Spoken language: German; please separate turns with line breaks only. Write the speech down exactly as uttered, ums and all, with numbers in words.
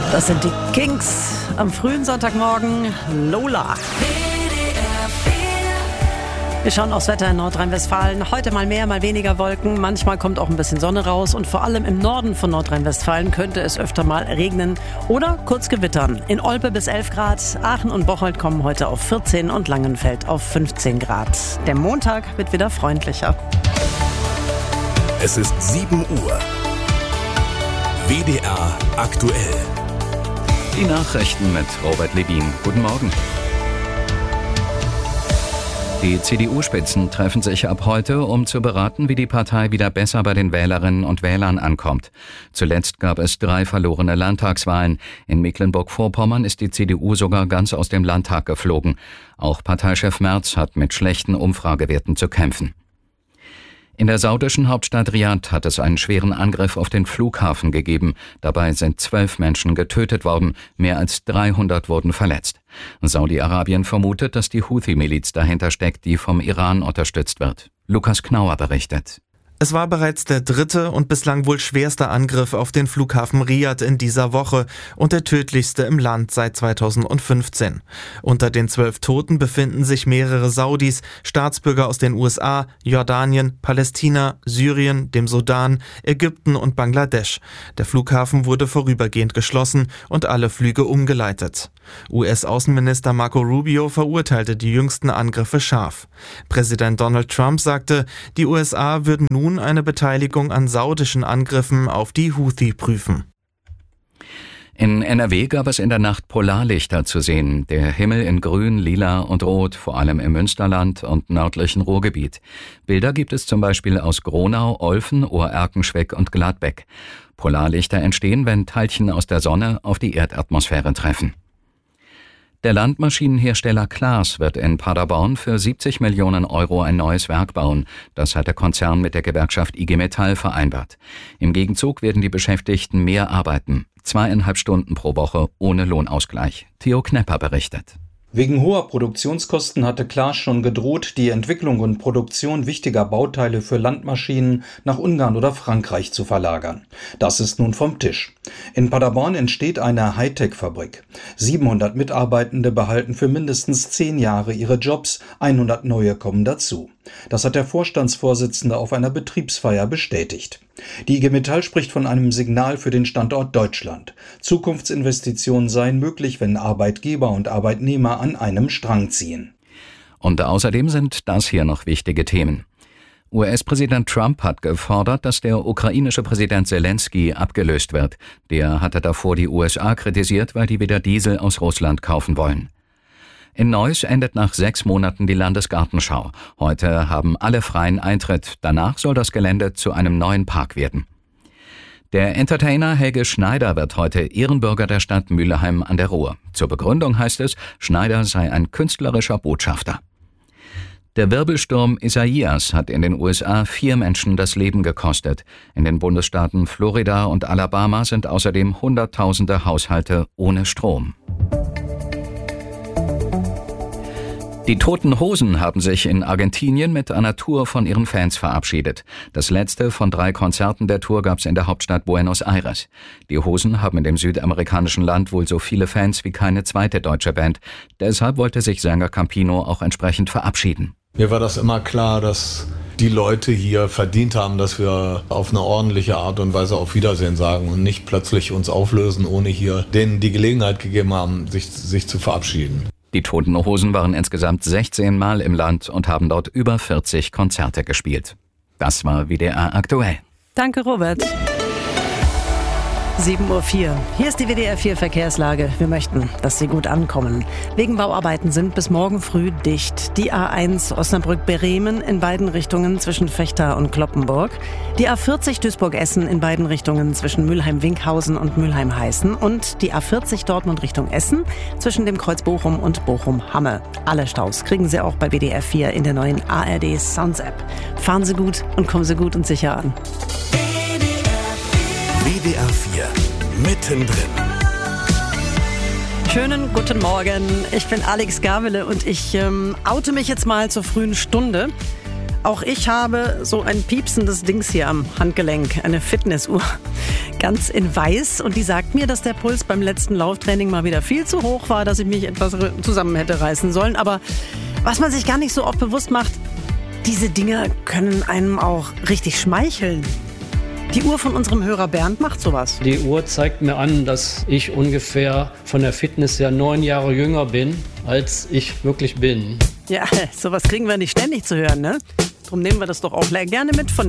Das sind die Kings am frühen Sonntagmorgen. Lola. Wir schauen aufs Wetter in Nordrhein-Westfalen. Heute mal mehr, mal weniger Wolken. Manchmal kommt auch ein bisschen Sonne raus. Und vor allem im Norden von Nordrhein-Westfalen könnte es öfter mal regnen oder kurz gewittern. In Olpe bis elf Grad. Aachen und Bocholt kommen heute auf vierzehn und Langenfeld auf fünfzehn Grad. Der Montag wird wieder freundlicher.
Es ist sieben Uhr. W D R aktuell.
Die Nachrichten mit Robert Levin. Guten Morgen. Die C D U-Spitzen treffen sich ab heute, um zu beraten, wie die Partei wieder besser bei den Wählerinnen und Wählern ankommt. Zuletzt gab es drei verlorene Landtagswahlen. In Mecklenburg-Vorpommern ist die C D U sogar ganz aus dem Landtag geflogen. Auch Parteichef Merz hat mit schlechten Umfragewerten zu kämpfen. In der saudischen Hauptstadt Riad hat es einen schweren Angriff auf den Flughafen gegeben. Dabei sind zwölf Menschen getötet worden, mehr als dreihundert wurden verletzt. Saudi-Arabien vermutet, dass die Houthi-Miliz dahinter steckt, die vom Iran unterstützt wird. Lukas Knauer berichtet.
Es war bereits der dritte und bislang wohl schwerste Angriff auf den Flughafen Riad in dieser Woche und der tödlichste im Land seit zweitausendfünfzehn. Unter den zwölf Toten befinden sich mehrere Saudis, Staatsbürger aus den U S A, Jordanien, Palästina, Syrien, dem Sudan, Ägypten und Bangladesch. Der Flughafen wurde vorübergehend geschlossen und alle Flüge umgeleitet. U S-Außenminister Marco Rubio verurteilte die jüngsten Angriffe scharf. Präsident Donald Trump sagte, die U S A würden nun eine Beteiligung an saudischen Angriffen auf die Houthi prüfen.
In N R W gab es in der Nacht Polarlichter zu sehen. Der Himmel in Grün, Lila und Rot, vor allem im Münsterland und nördlichen Ruhrgebiet. Bilder gibt es zum Beispiel aus Gronau, Olfen, Ohr-Erkenschwick und Gladbeck. Polarlichter entstehen, wenn Teilchen aus der Sonne auf die Erdatmosphäre treffen. Der Landmaschinenhersteller Claas wird in Paderborn für siebzig Millionen Euro ein neues Werk bauen. Das hat der Konzern mit der Gewerkschaft I G Metall vereinbart. Im Gegenzug werden die Beschäftigten mehr arbeiten. Zweieinhalb Stunden pro Woche ohne Lohnausgleich. Theo Knepper berichtet.
Wegen hoher Produktionskosten hatte Claas schon gedroht, die Entwicklung und Produktion wichtiger Bauteile für Landmaschinen nach Ungarn oder Frankreich zu verlagern. Das ist nun vom Tisch. In Paderborn entsteht eine Hightech-Fabrik. siebenhundert Mitarbeitende behalten für mindestens zehn Jahre ihre Jobs, hundert neue kommen dazu. Das hat der Vorstandsvorsitzende auf einer Betriebsfeier bestätigt. Die I G Metall spricht von einem Signal für den Standort Deutschland. Zukunftsinvestitionen seien möglich, wenn Arbeitgeber und Arbeitnehmer an einem Strang ziehen.
Und außerdem sind das hier noch wichtige Themen. U S-Präsident Trump hat gefordert, dass der ukrainische Präsident Zelensky abgelöst wird. Der hatte davor die U S A kritisiert, weil die wieder Diesel aus Russland kaufen wollen. In Neuss endet nach sechs Monaten die Landesgartenschau. Heute haben alle freien Eintritt. Danach soll das Gelände zu einem neuen Park werden. Der Entertainer Helge Schneider wird heute Ehrenbürger der Stadt Mülheim an der Ruhr. Zur Begründung heißt es, Schneider sei ein künstlerischer Botschafter. Der Wirbelsturm Isaias hat in den U S A vier Menschen das Leben gekostet. In den Bundesstaaten Florida und Alabama sind außerdem Hunderttausende Haushalte ohne Strom. Die Toten Hosen haben sich in Argentinien mit einer Tour von ihren Fans verabschiedet. Das letzte von drei Konzerten der Tour gab's in der Hauptstadt Buenos Aires. Die Hosen haben in dem südamerikanischen Land wohl so viele Fans wie keine zweite deutsche Band. Deshalb wollte sich Sänger Campino auch entsprechend verabschieden.
Mir war das immer klar, dass die Leute hier verdient haben, dass wir auf eine ordentliche Art und Weise auf Wiedersehen sagen und nicht plötzlich uns auflösen, ohne hier denen die Gelegenheit gegeben haben, sich, sich zu verabschieden.
Die Toten Hosen waren insgesamt sechzehn Mal im Land und haben dort über vierzig Konzerte gespielt. Das war W D R aktuell.
Danke, Robert. sieben Uhr vier. Hier ist die W D R vier Verkehrslage. Wir möchten, dass Sie gut ankommen. Wegen Bauarbeiten sind bis morgen früh dicht die A eins Osnabrück-Bremen in beiden Richtungen zwischen Vechta und Cloppenburg, die A vierzig Duisburg-Essen in beiden Richtungen zwischen Mülheim-Winkhausen und Mülheim-Heißen und die A vierzig Dortmund Richtung Essen zwischen dem Kreuz Bochum und Bochum-Hamme. Alle Staus kriegen Sie auch bei W D R vier in der neuen A R D Sounds App. Fahren Sie gut und kommen Sie gut und sicher an.
W D R vier, mittendrin.
Schönen guten Morgen, ich bin Alex Gabele und ich ähm, oute mich jetzt mal zur frühen Stunde. Auch ich habe so ein piepsendes Dings hier am Handgelenk, eine Fitnessuhr, ganz in weiß. Und die sagt mir, dass der Puls beim letzten Lauftraining mal wieder viel zu hoch war, dass ich mich etwas zusammen hätte reißen sollen. Aber was man sich gar nicht so oft bewusst macht, diese Dinge können einem auch richtig schmeicheln. Die Uhr von unserem Hörer Bernd macht sowas.
Die Uhr zeigt mir an, dass ich ungefähr von der Fitness her neun Jahre jünger bin, als ich wirklich bin.
Ja, sowas kriegen wir nicht ständig zu hören, ne? Drum nehmen wir das doch auch gerne mit von